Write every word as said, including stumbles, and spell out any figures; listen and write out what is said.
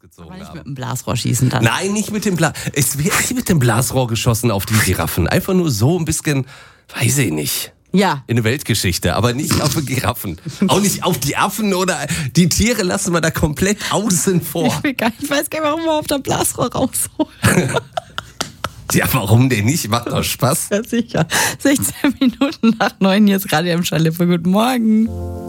losgezogen Aber nicht haben. mit dem Blasrohr schießen dann. Nein, nicht mit dem Blas. Es wird nicht mit dem Blasrohr geschossen auf die Giraffen. Einfach nur so ein bisschen, weiß ich nicht. Ja. In der Weltgeschichte, aber nicht auf die Giraffen. Auch nicht auf die Affen oder die Tiere lassen wir da komplett außen vor. Ich, will gar, ich weiß gar nicht, warum wir auf der Blasrohr rausholen. Ja, warum denn nicht? Macht doch Spaß. Ja, sicher. sechzehn Minuten nach neun, jetzt gerade im Schalippe. Guten Morgen.